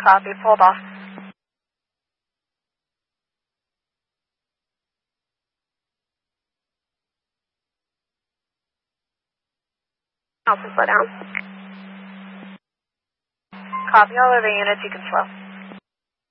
copy. Pulled off. Nelson, slow down. Copy all other units, you can slow.